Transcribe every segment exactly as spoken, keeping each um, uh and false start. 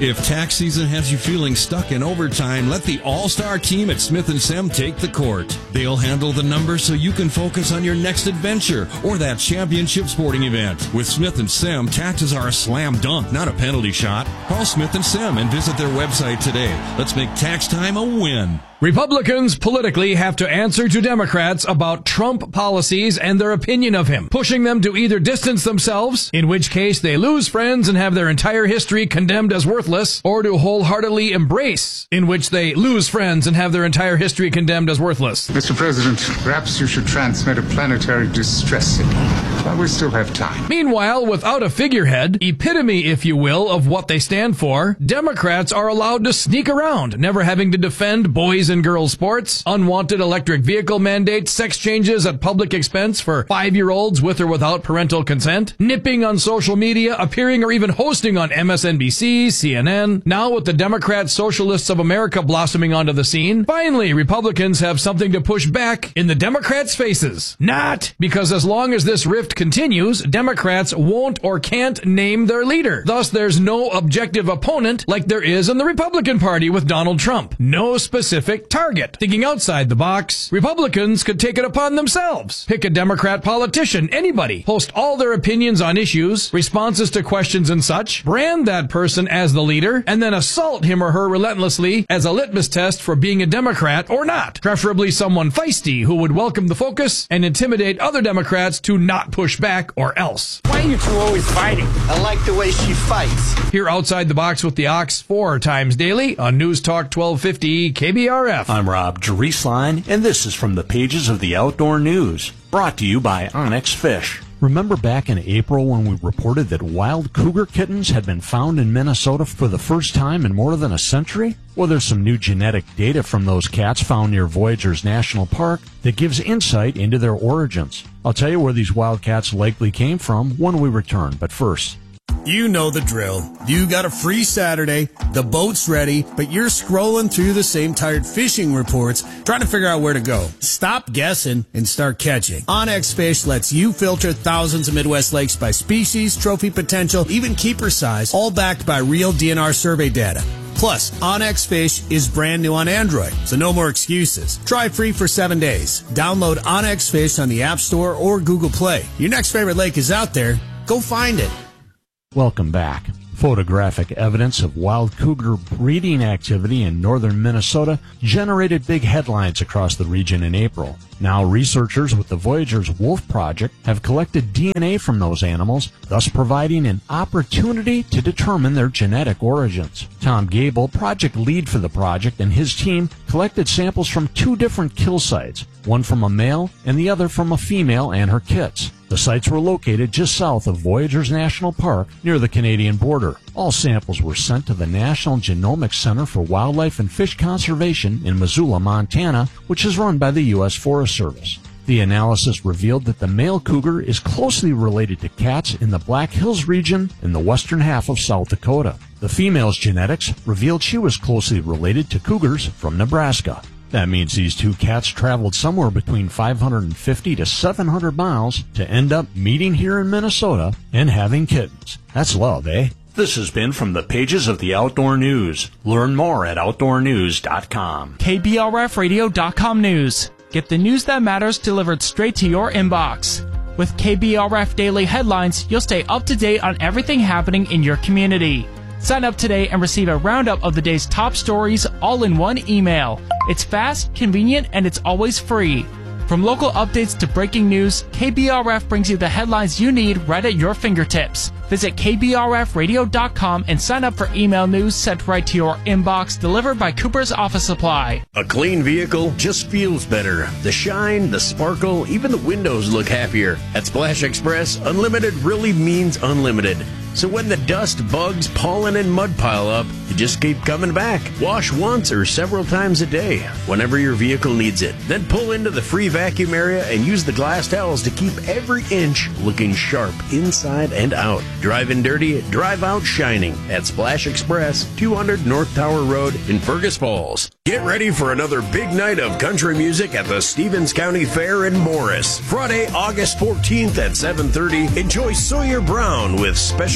If tax season has you feeling stuck in overtime, let the all-star team at Smith and Sem take the court. They'll handle the numbers so you can focus on your next adventure or that championship sporting event. With Smith and Sem, taxes are a slam dunk, not a penalty shot. Call Smith and Sem and visit their website today. Let's make tax time a win. Republicans politically have to answer to Democrats about Trump policies and their opinion of him, pushing them to either distance themselves, in which case they lose friends and have their entire history condemned as worthless, or to wholeheartedly embrace, in which they lose friends and have their entire history condemned as worthless. Mister President, perhaps you should transmit a planetary distress signal while we still have time. Meanwhile, without a figurehead, epitome, if you will, of what they stand for, Democrats are allowed to sneak around, never having to defend boys and girls sports, unwanted electric vehicle mandates, sex changes at public expense for five-year-olds with or without parental consent, nipping on social media, appearing or even hosting on M S N B C, C N N. Now with the Democrat Socialists of America blossoming onto the scene, finally Republicans have something to push back in the Democrats' faces. Not! Because as long as this rift continues, Democrats won't or can't name their leader. Thus there's no objective opponent like there is in the Republican Party with Donald Trump. No specific target. Thinking outside the box, Republicans could take it upon themselves. Pick a Democrat politician, anybody, post all their opinions on issues, responses to questions and such, brand that person as the leader, and then assault him or her relentlessly as a litmus test for being a Democrat or not. Preferably someone feisty who would welcome the focus and intimidate other Democrats to not push back or else. Why are you two always fighting? I like the way she fights. Here outside the box with the Ox four times daily on News Talk twelve fifty K B R F. I'm Rob Drieslein, and this is from the pages of the Outdoor News, brought to you by Onyx Fish. Remember back in April when we reported that wild cougar kittens had been found in Minnesota for the first time in more than a century? Well, there's some new genetic data from those cats found near Voyageurs National Park that gives insight into their origins. I'll tell you where these wild cats likely came from when we return, but first... You know the drill. You got a free Saturday, the boat's ready, but you're scrolling through the same tired fishing reports trying to figure out where to go. Stop guessing and start catching. Onyx Fish lets you filter thousands of Midwest lakes by species, trophy potential, even keeper size, all backed by real D N R survey data. Plus, Onyx Fish is brand new on Android, so no more excuses. Try free for seven days. Download Onyx Fish on the App Store or Google Play. Your next favorite lake is out there. Go find it. Welcome back. Photographic evidence of wild cougar breeding activity in northern Minnesota generated big headlines across the region in April. Now researchers with the Voyageurs Wolf Project have collected D N A from those animals, thus providing an opportunity to determine their genetic origins. Tom Gable, project lead for the project, and his team collected samples from two different kill sites, one from a male and the other from a female and her kits. The sites were located just south of Voyageurs National Park near the Canadian border. All samples were sent to the National Genomics Center for Wildlife and Fish Conservation in Missoula, Montana, which is run by the U S Forest Service. The analysis revealed that the male cougar is closely related to cats in the Black Hills region in the western half of South Dakota. The female's genetics revealed she was closely related to cougars from Nebraska. That means these two cats traveled somewhere between five hundred fifty to seven hundred miles to end up meeting here in Minnesota and having kittens. That's love, eh? This has been from the pages of the Outdoor News. Learn more at outdoor news dot com. K B R F radio dot com news. Get the news that matters delivered straight to your inbox. With K B R F Daily Headlines, you'll stay up to date on everything happening in your community. Sign up today and receive a roundup of the day's top stories all in one email. It's fast, convenient, and it's always free. From local updates to breaking news, K B R F brings you the headlines you need right at your fingertips. Visit K B R F radio dot com and sign up for email news sent right to your inbox, delivered by Cooper's Office Supply. A clean vehicle just feels better. The shine, the sparkle, even the windows look happier. At Splash Express, unlimited really means unlimited. So when the dust, bugs, pollen, and mud pile up, you just keep coming back. Wash once or several times a day, whenever your vehicle needs it. Then pull into the free vacuum area and use the glass towels to keep every inch looking sharp inside and out. Driving dirty, drive out shining at Splash Express, two hundred North Tower Road in Fergus Falls. Get ready for another big night of country music at the Stevens County Fair in Morris. Friday, August fourteenth at seven thirty, enjoy Sawyer Brown with special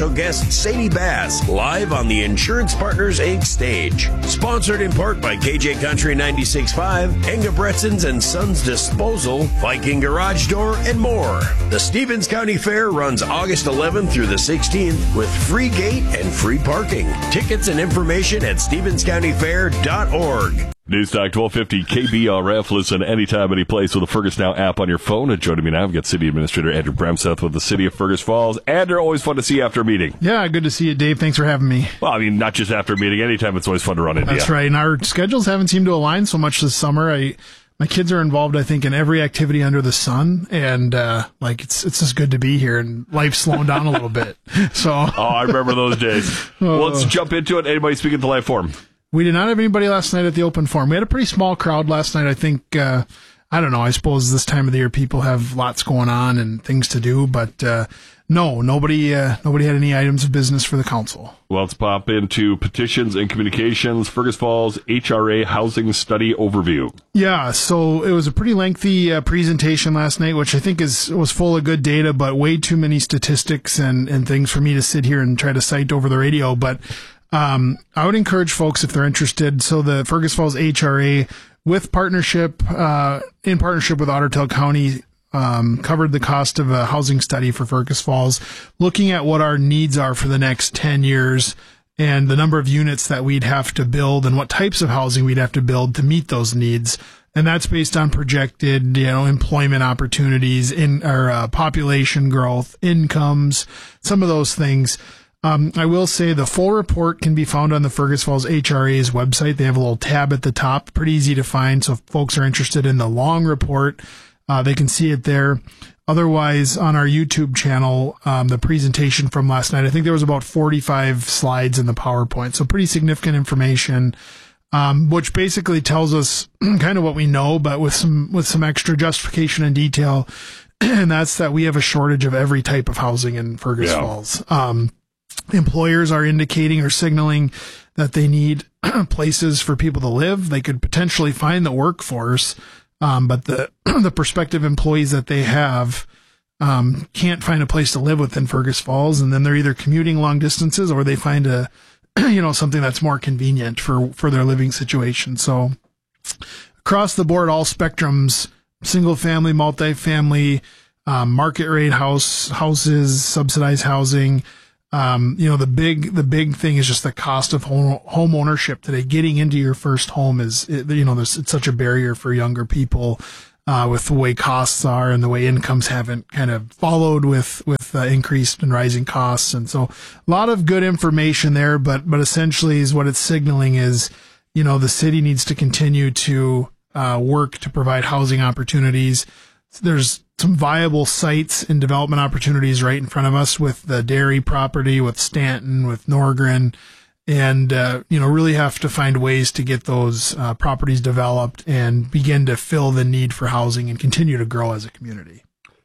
special guest Sadie Bass live on the Insurance Partners Incorporated stage. Sponsored in part by K J Country ninety-six point five, Engebretzens and Sons Disposal, Viking Garage Door, and more. The Stevens County Fair runs August eleventh through the sixteenth with free gate and free parking. Tickets and information at stevens county fair dot org. News Talk twelve fifty K B R F. Listen anytime, any place with the Fergus Now app on your phone. And joining me now, we've got City Administrator Andrew Bremseth with the City of Fergus Falls. Andrew, always fun to see you after a meeting. Yeah, good to see you, Dave. Thanks for having me. Well, I mean, not just after a meeting. Anytime, it's always fun to run into you. That's right. And our schedules haven't seemed to align so much this summer. I My kids are involved, I think, in every activity under the sun. And, uh, like, it's it's just good to be here. And life's slowing down a little bit. So. Oh, I remember those days. Well, let's jump into it. Anybody speaking to live forum? We did not have anybody last night at the open forum. We had a pretty small crowd last night. I think, uh, I don't know, I suppose this time of the year people have lots going on and things to do, but, uh, no, nobody, uh, nobody had any items of business for the council. Well, let's pop into petitions and communications. Fergus Falls H R A Housing Study Overview. Yeah, so it was a pretty lengthy uh, presentation last night, which I think is was full of good data, but way too many statistics and, and things for me to sit here and try to cite over the radio, but Um, I would encourage folks if they're interested. So the Fergus Falls H R A, with partnership, uh, in partnership with Ottertail County, um, covered the cost of a housing study for Fergus Falls, looking at what our needs are for the next ten years and the number of units that we'd have to build and what types of housing we'd have to build to meet those needs. And that's based on projected, you know, employment opportunities in or uh, population growth, incomes, some of those things. Um, I will say the full report can be found on the Fergus Falls H R A's website. They have a little tab at the top, pretty easy to find. So if folks are interested in the long report, uh, they can see it there. Otherwise, on our YouTube channel, um, the presentation from last night, I think there was about forty-five slides in the PowerPoint. So pretty significant information, um, which basically tells us kind of what we know, but with some, with some extra justification and detail. And that's that we have a shortage of every type of housing in Fergus yeah. Falls. Um, Employers are indicating or signaling that they need places for people to live. They could potentially find the workforce, um, but the the prospective employees that they have um, can't find a place to live within Fergus Falls, and then they're either commuting long distances or they find a you know something that's more convenient for for their living situation. So across the board, all spectrums: single family, multifamily, um, market rate house houses, subsidized housing. Um, you know, the big, the big thing is just the cost of home, home ownership today. Getting into your first home is, you know, there's, it's such a barrier for younger people, uh, with the way costs are and the way incomes haven't kind of followed with, with uh, increased and rising costs. And so a lot of good information there, but, but essentially is what it's signaling is, you know, the city needs to continue to, uh, work to provide housing opportunities. There's some viable sites and development opportunities right in front of us with the dairy property, with Stanton, with Norgren, and, uh, you know, really have to find ways to get those uh, properties developed and begin to fill the need for housing and continue to grow as a community.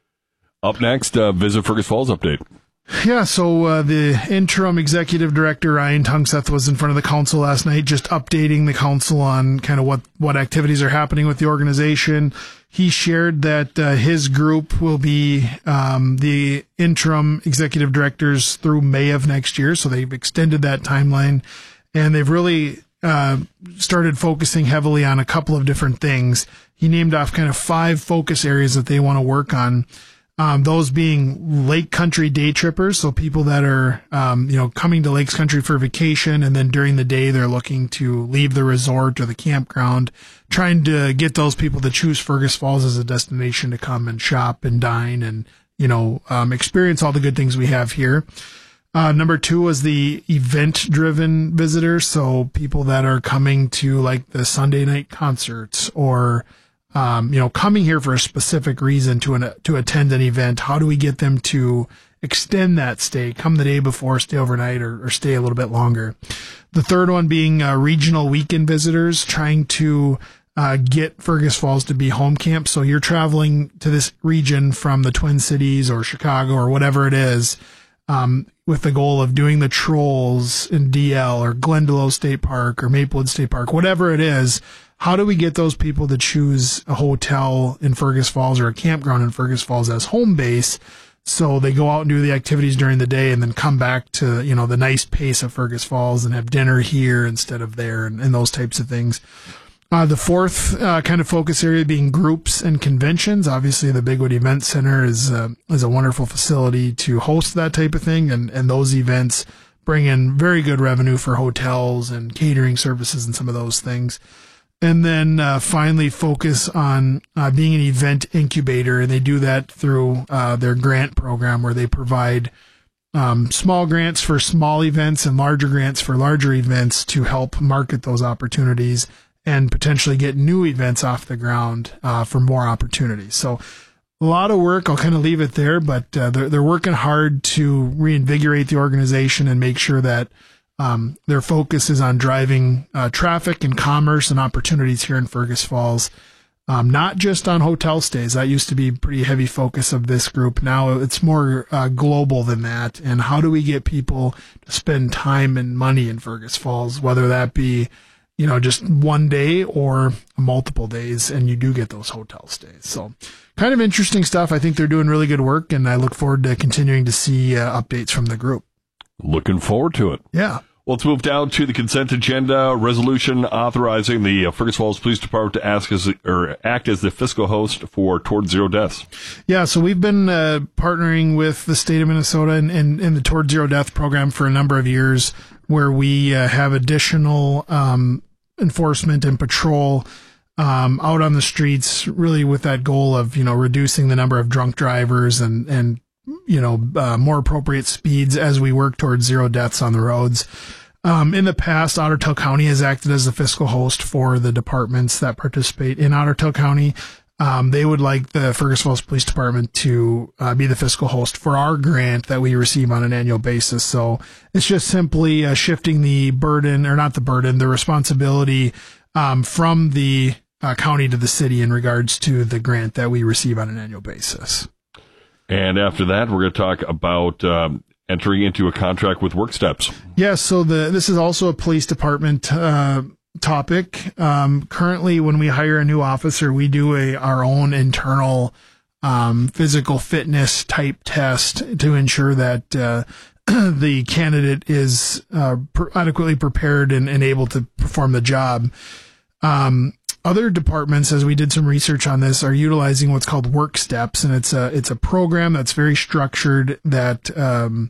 Up next, uh, Visit Fergus Falls update. Yeah, so uh, the interim executive director, Ryan Tungseth, was in front of the council last night, just updating the council on kind of what, what activities are happening with the organization. He shared that uh, his group will be um, the interim executive directors through May of next year, so they've extended that timeline, and they've really uh, started focusing heavily on a couple of different things. He named off kind of five focus areas that they want to work on. Um, those being lake country day trippers, so people that are, um, you know, coming to Lakes Country for vacation, and then during the day they're looking to leave the resort or the campground, trying to get those people to choose Fergus Falls as a destination to come and shop and dine and, you know, um, experience all the good things we have here. Uh, number two was the event-driven visitors, so people that are coming to like the Sunday night concerts or Um, you know, coming here for a specific reason to an, to attend an event. How do we get them to extend that stay, come the day before, stay overnight, or, or stay a little bit longer? The third one being uh, regional weekend visitors, trying to uh, get Fergus Falls to be home camp. So you're traveling to this region from the Twin Cities or Chicago or whatever it is, um, with the goal of doing the Trolls in D L or Glendalough State Park or Maplewood State Park, whatever it is. How do we get those people to choose a hotel in Fergus Falls or a campground in Fergus Falls as home base So they go out and do the activities during the day and then come back to, you know, the nice pace of Fergus Falls and have dinner here instead of there and, and those types of things. Uh, the fourth uh, kind of focus area being groups and conventions. Obviously, the Bigwood Event Center is uh, is a wonderful facility to host that type of thing, and, and those events bring in very good revenue for hotels and catering services and some of those things. And then uh, finally focus on uh, being an event incubator, and they do that through uh, their grant program where they provide um, small grants for small events and larger grants for larger events to help market those opportunities and potentially get new events off the ground uh, for more opportunities. So a lot of work. I'll kind of leave it there, but uh, they're, they're working hard to reinvigorate the organization and make sure that Um, their focus is on driving uh, traffic and commerce and opportunities here in Fergus Falls, um, not just on hotel stays. That used to be a pretty heavy focus of this group. Now it's more uh, global than that. And how do we get people to spend time and money in Fergus Falls, whether that be, you know, just one day or multiple days, and you do get those hotel stays. So kind of interesting stuff. I think they're doing really good work, and I look forward to continuing to see uh, updates from the group. Looking forward to it. Yeah. Well, let's move down to the consent agenda. Resolution authorizing the uh, Fergus Falls Police Department to ask as, or act as the fiscal host for Towards Zero Deaths. Yeah, so we've been uh, partnering with the state of Minnesota and in, in, in the Towards Zero Death program for a number of years, where we uh, have additional um, enforcement and patrol um, out on the streets, really with that goal of, you know, reducing the number of drunk drivers and, and you know, uh, more appropriate speeds as we work towards zero deaths on the roads. Um, in the past, Ottertail County has acted as the fiscal host for the departments that participate in Ottertail County. Um, they would like the Fergus Falls Police Department to uh, be the fiscal host for our grant that we receive on an annual basis. So it's just simply uh, shifting the burden, or not the burden, the responsibility um, from the uh, county to the city in regards to the grant that we receive on an annual basis. And after that, we're going to talk about um, entering into a contract with WorkSteps. Yes, yeah, so the this is also a police department uh, topic. Um, currently, when we hire a new officer, we do a our own internal um, physical fitness type test to ensure that uh, the candidate is uh, per- adequately prepared and, and able to perform the job. Um, Other departments, as we did some research on this, are utilizing what's called WorkSteps, and it's a it's a program that's very structured that um,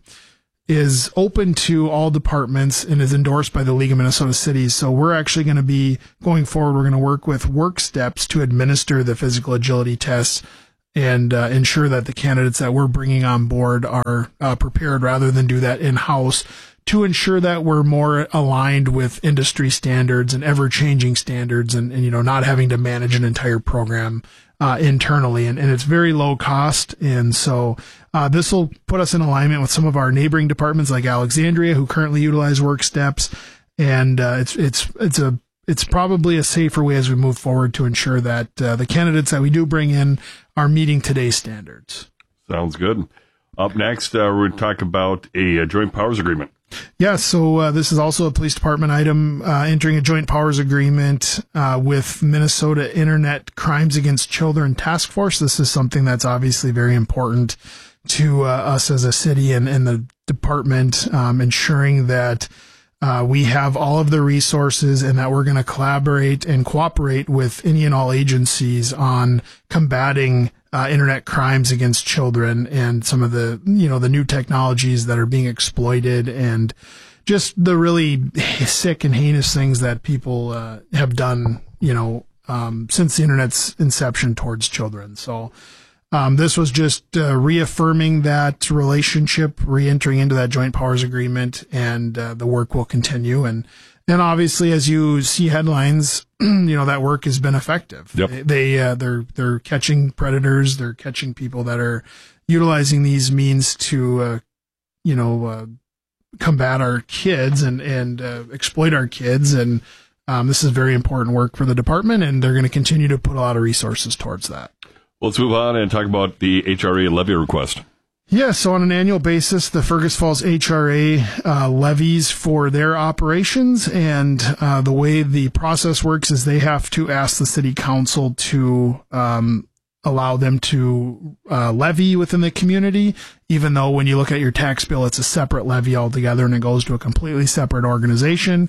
is open to all departments and is endorsed by the League of Minnesota Cities. So we're actually going to be going forward. We're going to work with WorkSteps to administer the physical agility tests and uh, ensure that the candidates that we're bringing on board are uh, prepared, rather than do that in house, to ensure that we're more aligned with industry standards and ever-changing standards, and, and you know, not having to manage an entire program uh, internally. And, and it's very low cost. And so uh, this will put us in alignment with some of our neighboring departments like Alexandria, who currently utilize WorkSteps. And uh, it's it's it's a it's probably a safer way as we move forward to ensure that uh, the candidates that we do bring in are meeting today's standards. Sounds good. Up next, uh, we're going to talk about a, a joint powers agreement. Yeah, so uh, this is also a police department item, uh, entering a joint powers agreement uh, with Minnesota Internet Crimes Against Children Task Force. This is something that's obviously very important to uh, us as a city and, and the department, um, ensuring that uh, we have all of the resources and that we're going to collaborate and cooperate with any and all agencies on combating Uh, internet crimes against children and some of the, you know, the new technologies that are being exploited, and just the really sick and heinous things that people uh, have done, you know, um, since the internet's inception towards children. So um, this was just uh, reaffirming that relationship, re-entering into that joint powers agreement, and uh, the work will continue. And And obviously, as you see headlines, you know, that work has been effective. Yep. They, they uh, they're they're catching predators. They're catching people that are utilizing these means to, uh, you know, uh, combat our kids and and uh, exploit our kids. And um, this is very important work for the department, and they're going to continue to put a lot of resources towards that. Let's move on and talk about the H R A levy request. Yeah, so on an annual basis, the Fergus Falls H R A uh, levies for their operations, and uh, the way the process works is they have to ask the city council to um, allow them to uh, levy within the community, even though when you look at your tax bill, it's a separate levy altogether and it goes to a completely separate organization.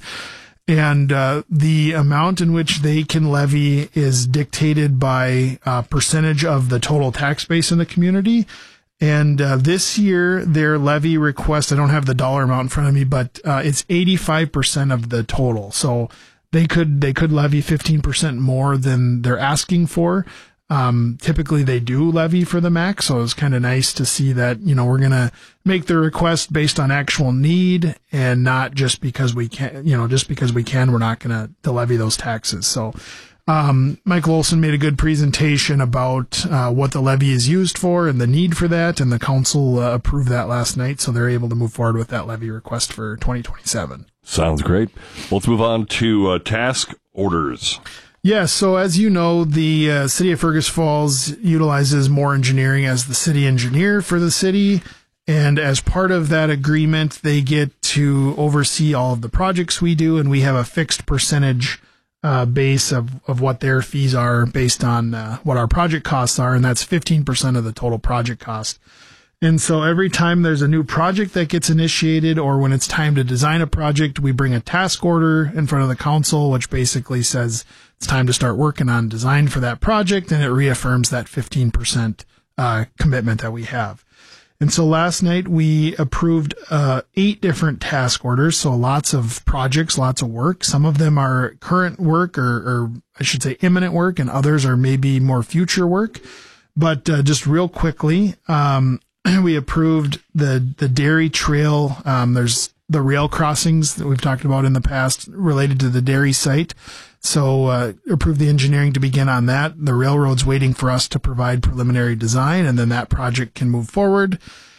And uh, the amount in which they can levy is dictated by a percentage of the total tax base in the community. And uh, this year, their levy request, I don't have the dollar amount in front of me, but uh, it's eighty-five percent of the total. So they could they could levy fifteen percent more than they're asking for. Um, typically they do levy for the max, so it's kind of nice to see that, you know, we're going to make the request based on actual need and not just because we can, you know, just because we can, we're not going to levy those taxes. So, um, Michael Olson made a good presentation about, uh, what the levy is used for and the need for that. And the council uh, approved that last night. So they're able to move forward with that levy request for twenty twenty-seven. Sounds great. Let's move on to uh, task orders. Yeah, so as you know, the uh, city of Fergus Falls utilizes Moore Engineering as the city engineer for the city. And as part of that agreement, they get to oversee all of the projects we do. And we have a fixed percentage uh, base of, of what their fees are based on uh, what our project costs are. And that's fifteen percent of the total project cost. And so every time there's a new project that gets initiated or when it's time to design a project, we bring a task order in front of the council, which basically says it's time to start working on design for that project. And it reaffirms that fifteen percent uh, commitment that we have. And so last night we approved uh, eight different task orders. So lots of projects, lots of work. Some of them are current work or, or I should say imminent work, and others are maybe more future work. But uh, just real quickly, um, we approved the, the Dairy Trail. Um, there's the rail crossings that we've talked about in the past related to the dairy site. So, uh, approved the engineering to begin on that. The railroad's waiting for us to provide preliminary design, and then that project can move forward.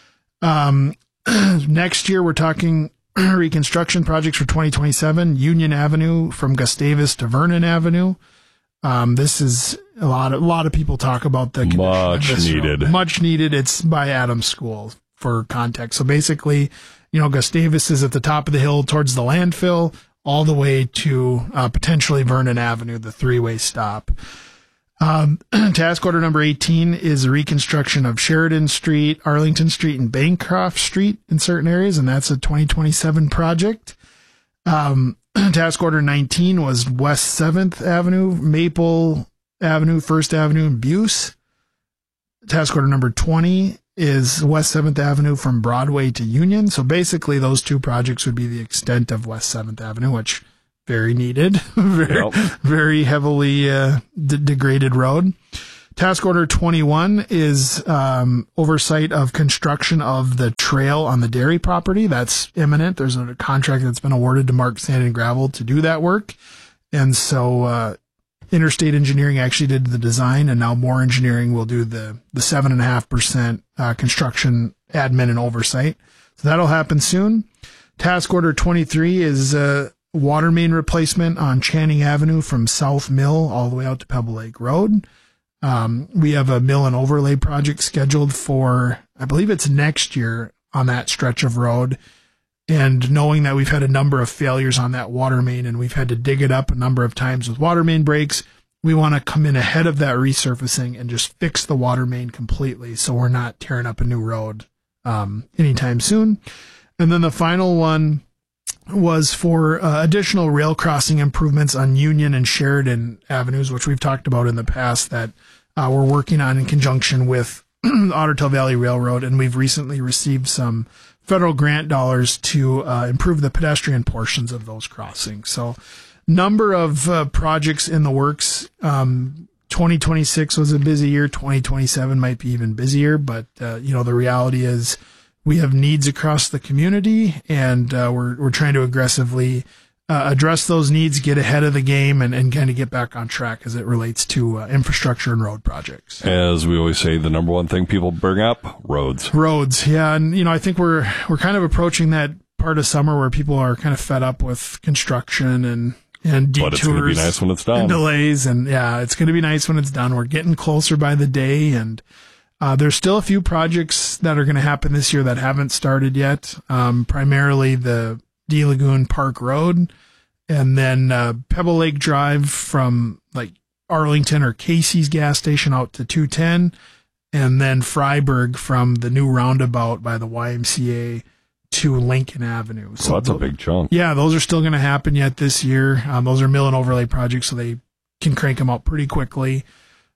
Um, next year, we're talking reconstruction projects for twenty twenty-seven, Union Avenue from Gustavus to Vernon Avenue. Um, this is a lot of, a lot of people talk about the much needed, road. much needed. It's by Adams School for context. So basically, you know, Gustavus is at the top of the hill towards the landfill all the way to, uh, potentially Vernon Avenue, the three-way stop. Um, task order number eighteen is a reconstruction of Sheridan Street, Arlington Street, and Bancroft Street in certain areas. And that's a twenty twenty-seven project. Um, task order nineteen was West seventh Avenue, Maple Avenue, First Avenue, and Buse. Task order number twenty is West seventh Avenue from Broadway to Union. So basically those two projects would be the extent of West seventh Avenue, which very needed, very, yep. very heavily uh, d- degraded road. Task order twenty-one is um, oversight of construction of the trail on the dairy property. That's imminent. There's a contract that's been awarded to Mark Sand and Gravel to do that work. And so uh, Interstate Engineering actually did the design, and now Moore Engineering will do the the seven point five percent uh, construction admin and oversight. So that'll happen soon. Task order twenty-three is uh, water main replacement on Channing Avenue from South Mill all the way out to Pebble Lake Road. Um, we have a mill and overlay project scheduled for, I believe it's next year on that stretch of road. And knowing that we've had a number of failures on that water main and we've had to dig it up a number of times with water main breaks, we want to come in ahead of that resurfacing and just fix the water main completely so we're not tearing up a new road um, anytime soon. And then the final one was for uh, additional rail crossing improvements on Union and Sheridan Avenues, which we've talked about in the past that uh, we're working on in conjunction with Otter Tail Valley Railroad. And we've recently received some federal grant dollars to uh, improve the pedestrian portions of those crossings. So number of uh, projects in the works. Um, twenty twenty-six was a busy year. twenty twenty-seven might be even busier, but uh, you know, the reality is we have needs across the community, and uh, we're we're trying to aggressively uh, address those needs, get ahead of the game, and, and kind of get back on track as it relates to uh, infrastructure and road projects. As we always say, the number one thing people bring up, roads. Roads, yeah. And, you know, I think we're we're kind of approaching that part of summer where people are kind of fed up with construction and, and detours. But it's going to be nice when it's done. And delays, and yeah, it's going to be nice when it's done. We're getting closer by the day, and uh, there's still a few projects that are going to happen this year that haven't started yet, um, primarily the D Lagoon Park Road, and then uh, Pebble Lake Drive from like Arlington or Casey's gas station out to two ten, and then Freiburg from the new roundabout by the Y M C A to Lincoln Avenue. So well, that's a big chunk. Yeah, those are still going to happen yet this year. Um, those are mill and overlay projects, so they can crank them out pretty quickly.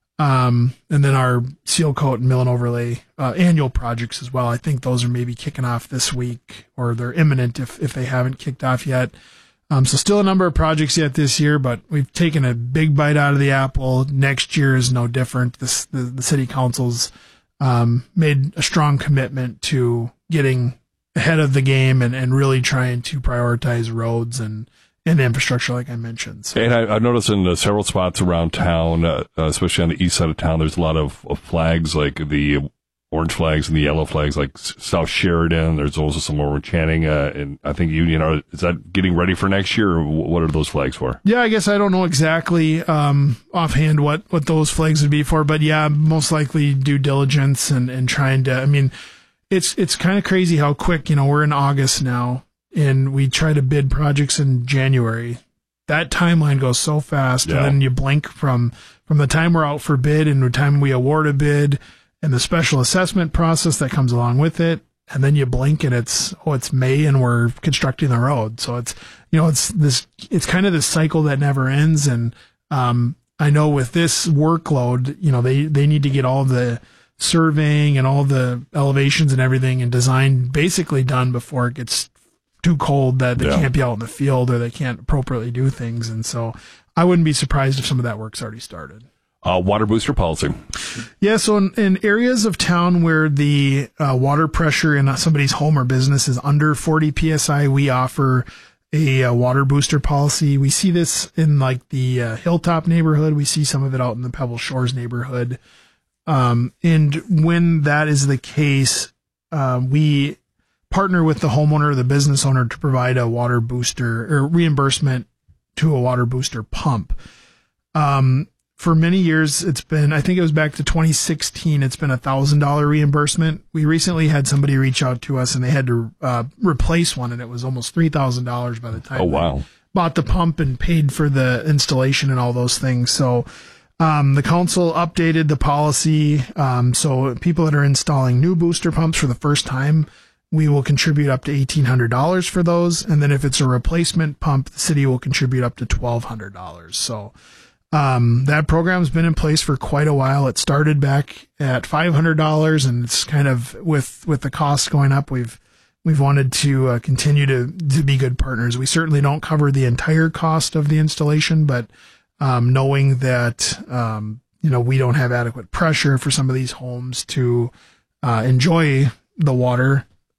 Um, and then our seal coat and mill and overlay uh, annual projects as well. I think those are maybe kicking off this week, or they're imminent if if they haven't kicked off yet. Um, so still a number of projects yet this year, but we've taken a big bite out of the apple. Next year is no different. This, the, the city council's um, made a strong commitment to getting ahead of the game and, and really trying to prioritize roads and, and infrastructure, like I mentioned. So. And I, I've noticed in uh, several spots around town, uh, especially on the east side of town, there's a lot of, of flags, like the orange flags and the yellow flags, like South Sheridan. There's also some over in Channing, uh, and I think Union. Are, is that getting ready for next year, or what are those flags for? Yeah, I guess I don't know exactly um, offhand what, what those flags would be for, but yeah, most likely due diligence and, and trying to, I mean, it's it's kind of crazy how quick, you know, we're in August now, and we try to bid projects in January. That timeline goes so fast, yeah. And then you blink from, from the time we're out for bid and the time we award a bid, and the special assessment process that comes along with it, and then you blink and it's oh it's May and we're constructing the road. So it's you know it's this it's kind of this cycle that never ends. And um, I know with this workload, you know they they need to get all the surveying and all the elevations and everything and design basically done before it gets too cold that they yeah. can't be out in the field or they can't appropriately do things. And so I wouldn't be surprised if some of that work's already started. Uh, water booster policy. Yeah, so in, in areas of town where the uh, water pressure in somebody's home or business is under forty P S I, we offer a, uh water booster policy. We see this in like the uh, Hilltop neighborhood. We see some of it out in the Pebble Shores neighborhood. Um, and when that is the case, uh, we partner with the homeowner or the business owner to provide a water booster or reimbursement to a water booster pump. Um, For many years, it's been, I think it was back to twenty sixteen, it's been a one thousand dollars reimbursement. We recently had somebody reach out to us and they had to uh, replace one, and it was almost three thousand dollars by the time oh, wow. they bought the pump and paid for the installation and all those things. So um, the council updated the policy. Um, so people that are installing new booster pumps for the first time, we will contribute up to eighteen hundred dollars for those. And then if it's a replacement pump, the city will contribute up to twelve hundred dollars. So Um, that program's been in place for quite a while. It started back at five hundred dollars, and it's kind of with, with the costs going up, we've, we've wanted to uh, continue to, to be good partners. We certainly don't cover the entire cost of the installation, but, um, knowing that, um, you know, we don't have adequate pressure for some of these homes to, uh, enjoy the water,